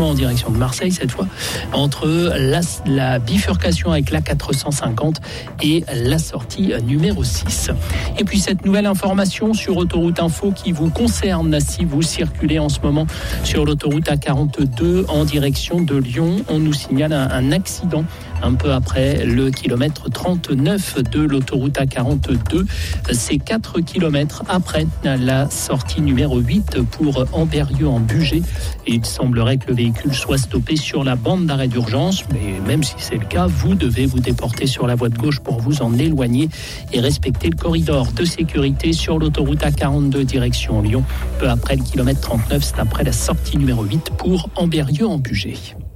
directement en direction de Marseille cette fois, entre la bifurcation avec la 450 et la sortie numéro 6. Et puis cette nouvelle information sur Autoroute Info qui vous concerne si vous circulez en ce moment sur l'autoroute A42 en direction de Lyon. On nous signale un accident un peu après le kilomètre 39 de l'autoroute A42. C'est 4 kilomètres après la sortie numéro 8 pour Ambérieu en Bugey. Et il semblerait que le véhicule soit stoppé sur la bande d'arrêt d'urgence. Mais même si c'est le cas, vous devez vous déporter sur la voie de gauche pour vous en éloigner et respecter le corridor de sécurité sur l'autoroute A42 direction Lyon. Peu après le kilomètre 39, c'est après la sortie numéro 8 pour Ambérieu en Bugey.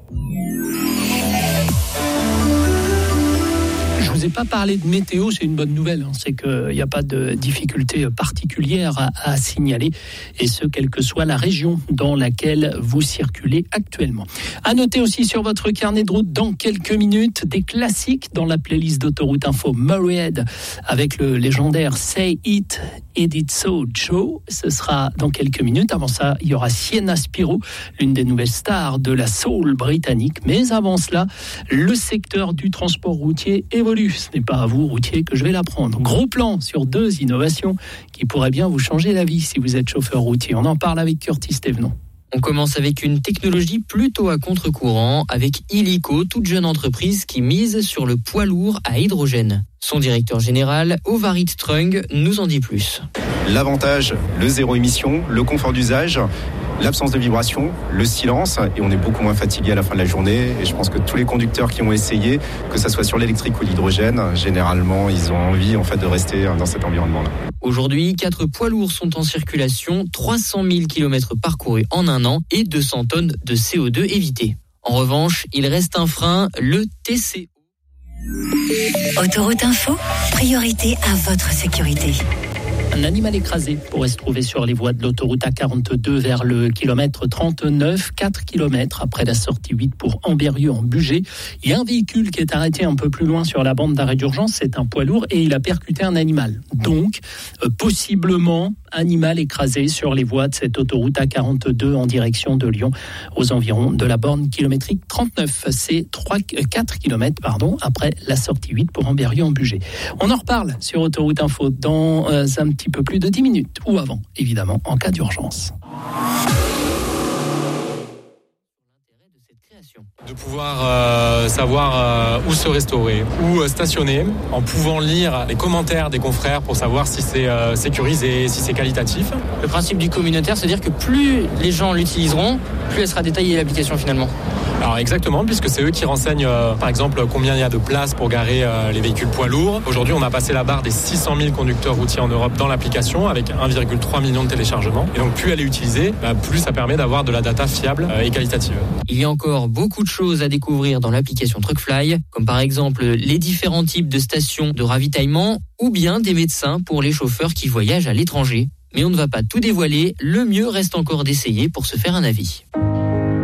Je ne vous ai pas parlé de météo, c'est une bonne nouvelle. C'est qu'il n'y a pas de difficulté particulière à signaler, et ce, quelle que soit la région dans laquelle vous circulez actuellement. À noter aussi sur votre carnet de route, dans quelques minutes, des classiques dans la playlist d'Autoroute Info Murrayhead avec le légendaire Say It, Edit So Joe. Ce sera dans quelques minutes. Avant ça, il y aura Sienna Spiro, l'une des nouvelles stars de la soul britannique. Mais avant cela, le secteur du transport routier évolue. Ce n'est pas à vous, routier, que je vais l'apprendre. Gros plan sur 2 innovations qui pourraient bien vous changer la vie si vous êtes chauffeur routier. On en parle avec Curtis Thévenon. On commence avec une technologie plutôt à contre-courant, avec Illico, toute jeune entreprise qui mise sur le poids lourd à hydrogène. Son directeur général, Ovarit Trung, nous en dit plus. L'avantage, le zéro émission, le confort d'usage, l'absence de vibration, le silence, et on est beaucoup moins fatigué à la fin de la journée. Et je pense que tous les conducteurs qui ont essayé, que ça soit sur l'électrique ou l'hydrogène, généralement, ils ont envie de rester dans cet environnement-là. Aujourd'hui, 4 poids lourds sont en circulation, 300 000 km parcourus en un an et 200 tonnes de CO2 évitées. En revanche, il reste un frein, le TCO. Autoroute Info, priorité à votre sécurité. Un animal écrasé pourrait se trouver sur les voies de l'autoroute A42 vers le kilomètre 39, 4 kilomètres après la sortie 8 pour Ambérieu en Bugey. Il y a un véhicule qui est arrêté un peu plus loin sur la bande d'arrêt d'urgence, c'est un poids lourd et il a percuté un animal. Donc, possiblement, animal écrasé sur les voies de cette autoroute A42 en direction de Lyon, aux environs de la borne kilométrique 39. C'est 4 kilomètres après la sortie 8 pour Ambérieu en Bugey. On en reparle sur Autoroute Info dans un petit peu plus de 10 minutes, ou avant, évidemment, en cas d'urgence. De pouvoir savoir où se restaurer, où stationner, en pouvant lire les commentaires des confrères pour savoir si c'est sécurisé, si c'est qualitatif. Le principe du communautaire, c'est-à-dire que plus les gens l'utiliseront, plus elle sera détaillée l'application finalement. Alors exactement, puisque c'est eux qui renseignent par exemple combien il y a de place pour garer les véhicules poids lourds. Aujourd'hui, on a passé la barre des 600 000 conducteurs routiers en Europe dans l'application avec 1,3 million de téléchargements. Et donc plus elle est utilisée, plus ça permet d'avoir de la data fiable et qualitative. Il y a encore beaucoup de choses à découvrir dans l'application Truckfly, comme par exemple les différents types de stations de ravitaillement ou bien des médecins pour les chauffeurs qui voyagent à l'étranger. Mais on ne va pas tout dévoiler, le mieux reste encore d'essayer pour se faire un avis.